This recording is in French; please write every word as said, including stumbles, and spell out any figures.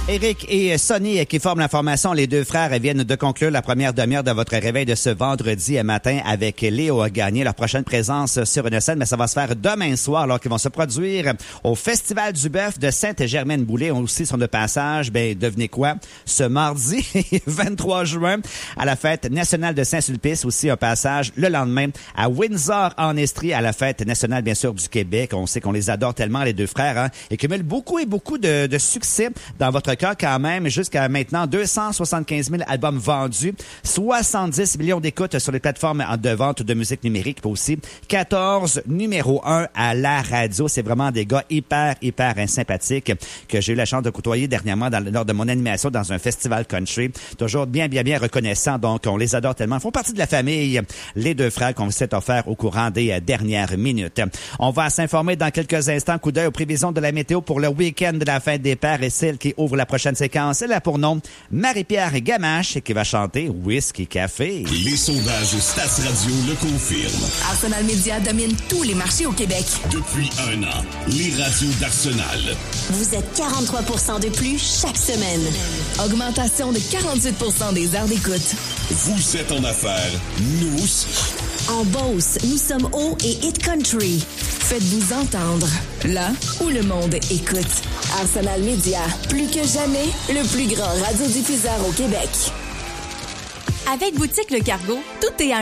Éric et Sonny qui forment la formation Les Deux Frères viennent de conclure la première demi-heure de votre réveil de ce vendredi matin avec Léo Gagné. Leur prochaine présence sur une scène, mais ça va se faire demain soir alors qu'ils vont se produire au Festival du Bœuf de Sainte-Germaine-Boulay. Aussi sont de passage, ben devinez quoi, ce mardi vingt-trois juin à la fête nationale de Saint-Sulpice. Aussi un passage le lendemain à Windsor en Estrie à la fête nationale bien sûr du Québec. On sait qu'on les adore tellement les deux frères hein, et cumulent beaucoup et beaucoup de, de succès dans votre cas quand même, jusqu'à maintenant deux cent soixante-quinze mille albums vendus, soixante-dix millions d'écoutes sur les plateformes de vente de musique numérique, puis aussi quatorze numéro un à la radio. C'est vraiment des gars hyper, hyper sympathiques que j'ai eu la chance de côtoyer dernièrement dans, lors de mon animation dans un festival country. Toujours bien, bien, bien reconnaissant. Donc, on les adore tellement. Ils font partie de la famille, les deux frères qu'on s'est offert au courant des dernières minutes. On va s'informer dans quelques instants. Coup d'œil aux prévisions de la météo pour le week-end de la fête des pères et celle qui ouvre la prochaine séquence. Elle a pour nom Marie-Pierre Gamache qui va chanter Whisky Café. Les sondages Stats Radio le confirment. Arsenal Media domine tous les marchés au Québec. Depuis un an, les radios d'Arsenal. Vous êtes quarante-trois pour cent de plus chaque semaine. Augmentation de quarante-huit pour cent des heures d'écoute. Vous êtes en affaires, nous aussi. En Beauce, nous sommes haut et hit country. Faites-vous entendre, là où le monde écoute. Arsenal Media, plus que jamais, le plus grand radiodiffuseur au Québec. Avec Boutique Le Cargo, tout est à